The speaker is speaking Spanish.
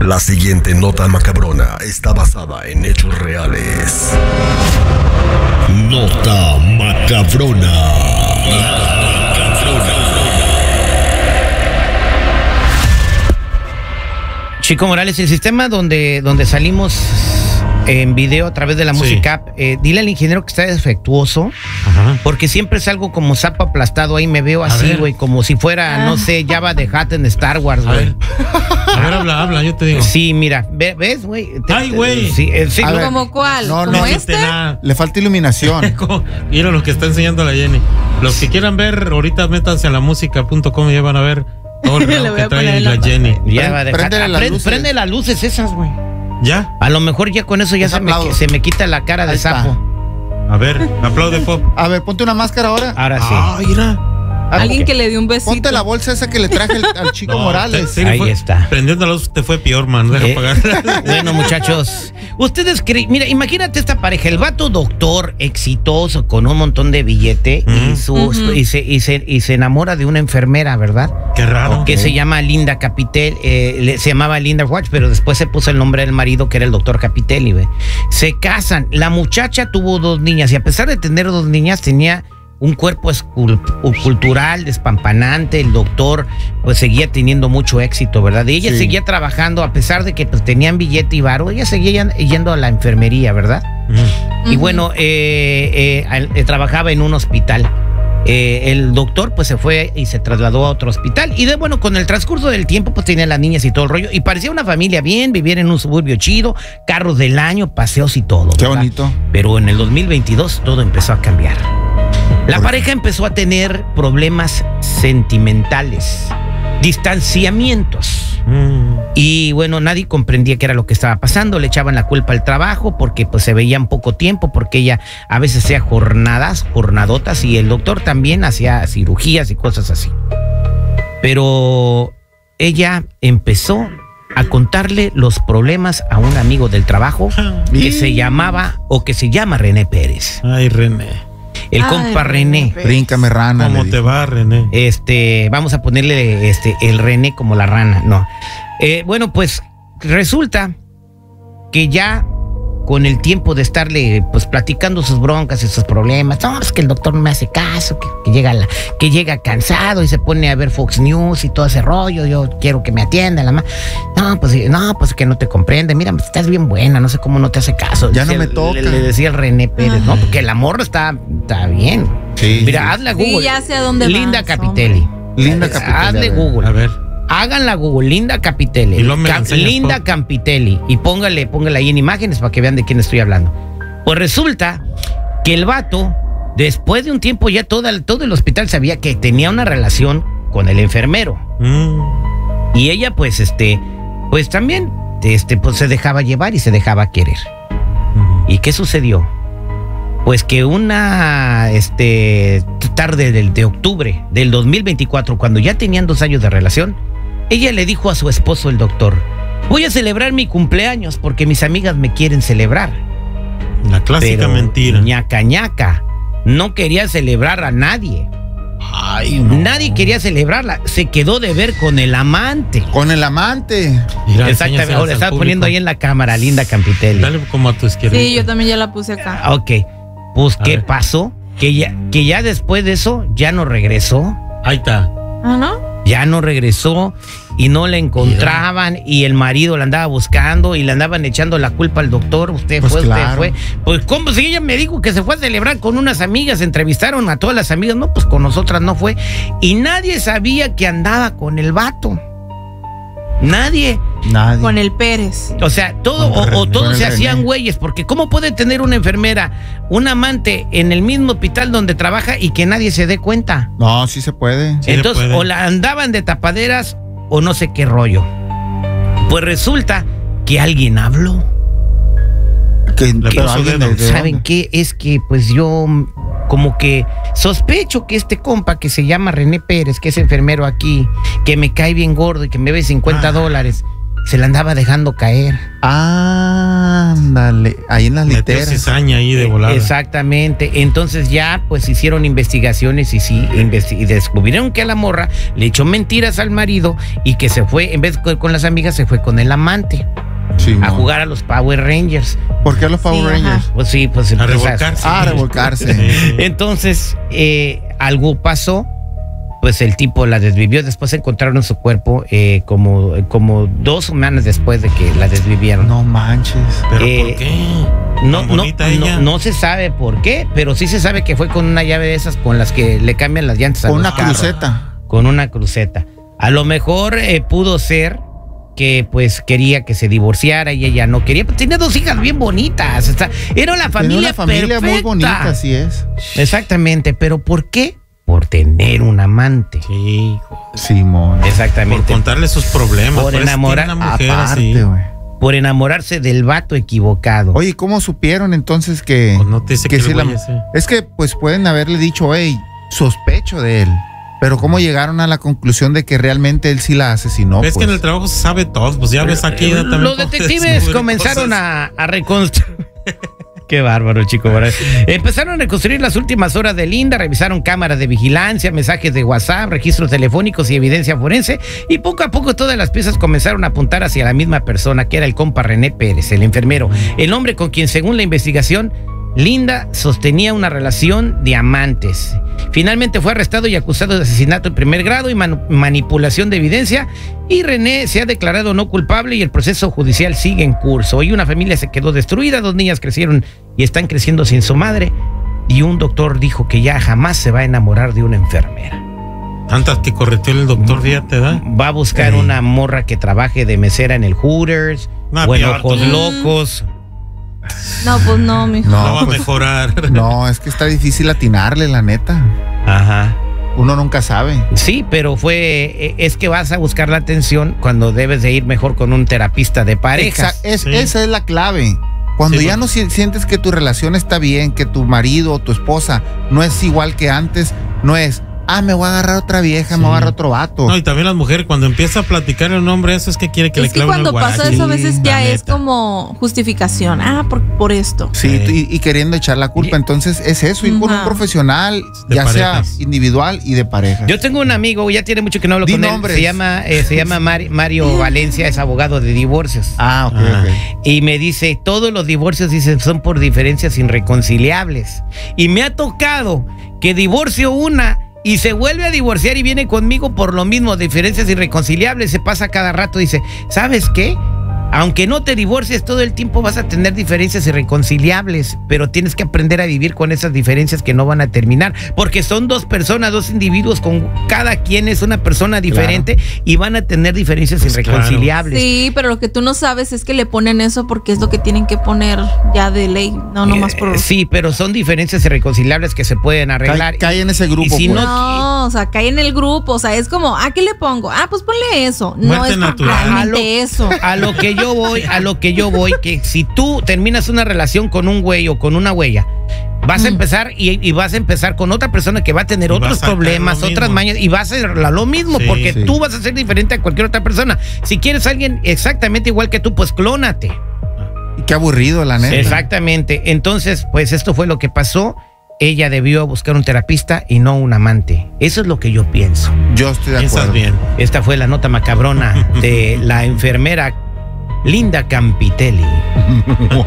La siguiente nota macabrona está basada en hechos reales. Nota macabrona. Chico Morales, el sistema donde salimos en video a través de la música app, dile al ingeniero que está defectuoso. Ajá. Porque siempre salgo como sapo aplastado ahí, me veo así, güey, como si fuera, no sé, Jabba the Hutt en Star Wars, güey. A ver, habla, yo te digo. Sí, mira, ¿ves, güey? Ay, güey. Sí, ¿Cómo cuál? No, ¿Cómo este? Le falta iluminación. Mira los que está enseñando la Jenny. Los que quieran ver, ahorita métanse a lamusica.com y ya van a ver todo el que trae la Jenny. Prende las luces esas, güey. ¿Ya? A lo mejor ya con eso ya se me quita la cara de sapo. A ver, aplaude, Pop. A ver, ponte una máscara ahora. Ahora sí. Ah, mira. Alguien que le dio un besito. Ponte la bolsa esa que le traje al Chico Morales. Ahí está. Prendiendo la luz te fue peor, man. Deja pagar. Bueno, muchachos, ustedes creen, mira, imagínate esta pareja, el vato doctor exitoso con un montón de billete y se enamora de una enfermera, ¿verdad? Qué raro. Que se llama Linda Capitelli, se llamaba Linda Watch, pero después se puso el nombre del marido, que era el doctor Capitelli, ¿ve? Se casan, la muchacha tuvo 2 niñas y a pesar de tener 2 niñas tenía un cuerpo escultural, despampanante. El doctor pues seguía teniendo mucho éxito, ¿verdad? Y ella seguía trabajando, a pesar de que pues tenían billete y varo, ella seguía yendo a la enfermería, ¿verdad? Y bueno, trabajaba en un hospital. El doctor pues se fue y se trasladó a otro hospital. Y bueno, con el transcurso del tiempo pues tenía las niñas y todo el rollo. Y parecía una familia bien, vivir en un suburbio chido, carros del año, paseos y todo, ¿verdad? Qué bonito. Pero en el 2022 todo empezó a cambiar. La pareja empezó a tener problemas sentimentales, distanciamientos. Y bueno, nadie comprendía qué era lo que estaba pasando. Le echaban la culpa al trabajo porque pues se veían poco tiempo, porque ella a veces hacía jornadotas, y el doctor también hacía cirugías y cosas así. Pero ella empezó a contarle los problemas a un amigo del trabajo que se llama René Pérez. Ay, René. El compa René. Bríncame, rana. ¿Cómo te va, René? Vamos a ponerle el René como la rana, no. Bueno, pues resulta que ya con el tiempo de estarle pues platicando sus broncas y sus problemas, no, es que el doctor no me hace caso, que llega cansado y se pone a ver Fox News y todo ese rollo, yo quiero que me atienda la no, pues que no te comprende, mira, estás bien buena, no sé cómo no te hace caso. Ya no me toca. Le decía el René Pérez, ¿no? Porque el amor está bien. Sí. Mira, hazle a Google. Sí, ya sé a dónde Linda vas, Capitelli. Linda Capitelli. Hazle Google. A ver. Háganla Google, Linda Capitelli. Y me Linda Capitelli. Y póngale ahí en imágenes para que vean de quién estoy hablando. Pues resulta que el vato, después de un tiempo, ya todo el hospital sabía que tenía una relación con el enfermero. Y ella, pues también, pues se dejaba llevar y se dejaba querer. ¿Y qué sucedió? Pues que una tarde de octubre del 2024, cuando ya tenían 2 años de relación, ella le dijo a su esposo, el doctor: voy a celebrar mi cumpleaños porque mis amigas me quieren celebrar. La clásica mentira. Ñaca, no quería celebrar a nadie. Ay, no. Nadie quería celebrarla. Se quedó de ver con el amante. Con el amante. Mira, exactamente. Ahora estaba poniendo ahí en la cámara, Linda Capitelli. Dale como a tu izquierda. Sí, yo también ya la puse acá. Ok. Pues, ¿qué pasó? Que ya después de eso ya no regresó. Ahí está. ¿Ah, no? Ya no regresó y no la encontraban. Y el marido la andaba buscando y le andaban echando la culpa al doctor. Usted fue. Pues, ¿cómo? Si ella me dijo que se fue a celebrar con unas amigas, entrevistaron a todas las amigas. No, pues con nosotras no fue. Y nadie sabía que andaba con el vato. Nadie. Con el Pérez. O sea, todos se hacían güeyes, porque ¿cómo puede tener una enfermera, un amante en el mismo hospital donde trabaja y que nadie se dé cuenta? No, sí se puede. Sí. Entonces, o la andaban de tapaderas o no sé qué rollo. Pues resulta que alguien habló. ¿Saben qué? Es que pues yo como que sospecho que este compa que se llama René Pérez, que es enfermero aquí, que me cae bien gordo y que me debe $50, se la andaba dejando caer. Ándale, ahí en las Metió literas. cizaña ahí de volada. Exactamente. Entonces ya pues hicieron investigaciones y sí, y descubrieron que a la morra le echó mentiras al marido y que se fue, en vez de con las amigas, se fue con el amante Sí, a jugar a los Power Rangers. ¿Por qué los Power Sí, Rangers? ajá. Pues sí, pues A o sea, revolcarse. Revolcarse. Sí. entonces algo pasó. Pues el tipo la desvivió. Después encontraron su cuerpo como 2 semanas después de que la desvivieron. No manches. ¿Pero por qué? No, ¿Tan no, bonita ella? no se sabe por qué, pero sí se sabe que fue con una llave de esas con las que le cambian las llantas a Con los una carros. cruceta. Con una cruceta. A lo mejor pudo ser que pues quería que se divorciara y ella no quería. Pues tenía 2 hijas bien bonitas. Era la Tenía familia una familia muy perfecta. bonita, así es. Exactamente, pero ¿por qué? Por tener un amante. Sí, hijo. Simón. Por Exactamente. contarle sus problemas. Por eso enamorar- tiene una mujer así. Aparte, güey. Por enamorarse del vato equivocado. Oye, ¿cómo supieron entonces que... Pues no te dice que sí el la- güey ese. Es que pues pueden haberle dicho, hey, sospecho de él. Pero ¿cómo llegaron a la conclusión de que realmente él sí la asesinó? Ves que Pues? en el trabajo se sabe todo. Pues ya ves aquí. también Los puedes detectives descubrir comenzaron cosas. a reconstruir. Qué bárbaro, chico. ¿Verdad? Empezaron a reconstruir las últimas horas de Linda, revisaron cámaras de vigilancia, mensajes de WhatsApp, registros telefónicos y evidencia forense, y poco a poco todas las piezas comenzaron a apuntar hacia la misma persona, que era el compa René Pérez, el enfermero, el hombre con quien, según la investigación, Linda sostenía una relación de amantes. Finalmente fue arrestado y acusado de asesinato en primer grado y manipulación de evidencia, y René se ha declarado no culpable y el proceso judicial sigue en curso. Hoy una familia se quedó destruida, 2 niñas crecieron y están creciendo sin su madre, y un doctor dijo que ya jamás se va a enamorar de una enfermera. Tantas que correteó el doctor, fíjate, ¿da? Va a buscar Sí. una morra que trabaje de mesera en el Hooters No, o en peor, Ojos tú. Locos. No, pues no, mijo. No va a pues, mejorar. No, es que está difícil atinarle, la neta. Ajá. Uno nunca sabe. Sí, pero es que vas a buscar la atención cuando debes de ir mejor con un terapista de parejas. Sí. Esa es la clave. Cuando Sí, ya pues. no sientes que tu relación está bien, que tu marido o tu esposa no es igual que antes, no es, me voy a agarrar otra vieja, me voy a agarrar otro vato. No, y también las mujeres, cuando empieza a platicar el hombre, eso es que quiere que le Es que claven el cuando pasa guarache. eso a veces ya La es neta. como justificación. Por esto. Sí, Sí. y queriendo echar la culpa. Entonces es eso, ir con un Ajá. profesional, De ya parejas. sea individual y de pareja. Yo tengo un amigo, ya tiene mucho que no hablo Di con nombres. él. Se llama Mario Valencia, es abogado de divorcios. Ok, Ah. ok. Y me dice, todos los divorcios, dice, son por diferencias irreconciliables. Y me ha tocado que divorcio una y se vuelve a divorciar y viene conmigo por lo mismo, diferencias irreconciliables. Se pasa cada rato, dice, ¿sabes qué? Aunque no te divorcies todo el tiempo vas a tener diferencias irreconciliables, pero tienes que aprender a vivir con esas diferencias que no van a terminar, porque son 2 personas, 2 individuos, con cada quien es una persona diferente y van a tener diferencias Pues irreconciliables. Sí, pero lo que tú no sabes es que le ponen eso porque es lo que tienen que poner ya de ley, no nomás por... Sí, pero son diferencias irreconciliables que se pueden arreglar. Cae en ese grupo, Y si pues. No, o sea, cae en el grupo, o sea, es como, ¿qué le pongo? Pues ponle eso. No Muerte es natural. realmente eso. A lo que yo voy, que si tú terminas una relación con un güey o con una huella, vas a empezar y vas a empezar con otra persona que va a tener Y otros vas a sacar problemas, lo otras mismo. mañas, y vas a hacer lo mismo, Sí, porque sí. tú vas a ser diferente a cualquier otra persona. Si quieres a alguien exactamente igual que tú, pues clónate. Y qué aburrido, la neta. Exactamente. Entonces, pues esto fue lo que pasó. Ella debió buscar un terapista y no un amante. Eso es lo que yo pienso. Yo estoy de Piensas acuerdo. bien. Esta fue la nota macabrona de la enfermera Linda Campitelli.